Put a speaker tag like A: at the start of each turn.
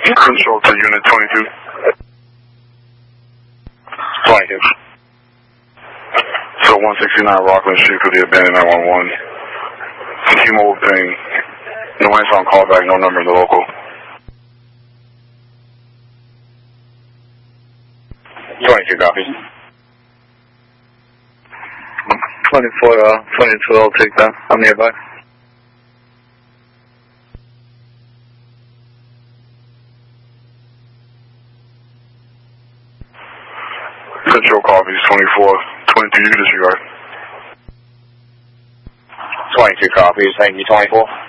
A: Control to Unit 22.
B: 22.
A: So 169 Rockland Street for the abandoned 911. T-Mobile ping. No answer on callback, no number in the local.
B: 22 copies.
C: 22, I'll take that. I'm nearby.
A: Control copies 24. 22 you disregard.
B: 22 copies. Thank you, 24.